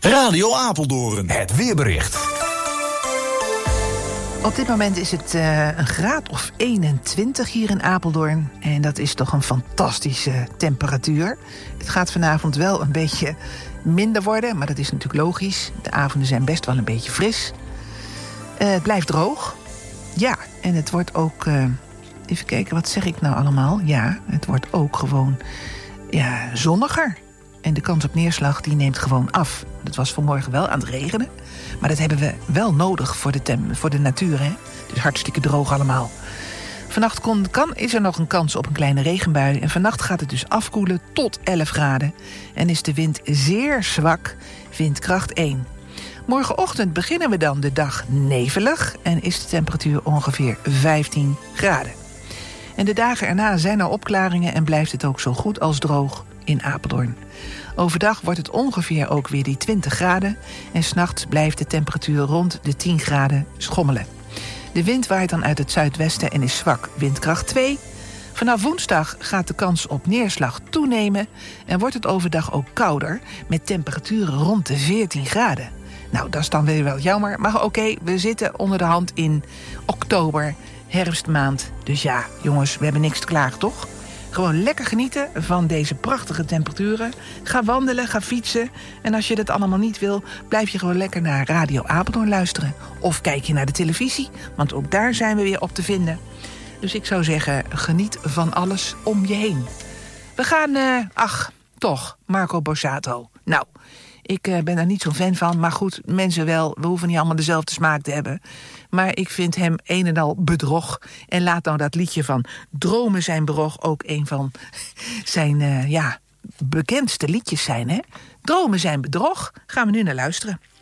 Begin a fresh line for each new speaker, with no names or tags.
Radio Apeldoorn.
Het weerbericht.
Op dit moment is het een graad of 21 hier in Apeldoorn. En dat is toch een fantastische temperatuur. Het gaat vanavond wel een beetje minder worden, maar dat is natuurlijk logisch. De avonden zijn best wel een beetje fris. Het blijft droog. Ja, en het wordt ook... even kijken, wat zeg ik nou allemaal? Ja, het wordt ook gewoon zonniger. En de kans op neerslag die neemt gewoon af. Het was vanmorgen wel aan het regenen. Maar dat hebben we wel nodig voor de natuur. Hè? Dus hartstikke droog allemaal. Vannacht is er nog een kans op een kleine regenbui. En vannacht gaat het dus afkoelen tot 11 graden. En is de wind zeer zwak, windkracht 1. Morgenochtend beginnen we dan de dag nevelig. En is de temperatuur ongeveer 15 graden. En de dagen erna zijn er opklaringen en blijft het ook zo goed als droog in Apeldoorn. Overdag wordt het ongeveer ook weer die 20 graden... en 's nachts blijft de temperatuur rond de 10 graden schommelen. De wind waait dan uit het zuidwesten en is zwak, windkracht 2. Vanaf woensdag gaat de kans op neerslag toenemen... en wordt het overdag ook kouder... met temperaturen rond de 14 graden. Nou, dat is dan weer wel jammer, maar oké, we zitten onder de hand in oktober, herfstmaand. Dus ja, jongens, we hebben niks te klagen, toch? Gewoon lekker genieten van deze prachtige temperaturen. Ga wandelen, ga fietsen. En als je dat allemaal niet wil, blijf je gewoon lekker naar Radio Apeldoorn luisteren. Of kijk je naar de televisie, want ook daar zijn we weer op te vinden. Dus ik zou zeggen, geniet van alles om je heen. We gaan, Marco Borsato. Nou, ik ben daar niet zo'n fan van, maar goed, mensen wel. We hoeven niet allemaal dezelfde smaak te hebben. Maar ik vind hem een en al bedrog. En laat nou dat liedje van Dromen zijn bedrog ook een van zijn bekendste liedjes zijn, hè? Dromen zijn bedrog. Gaan we nu naar luisteren.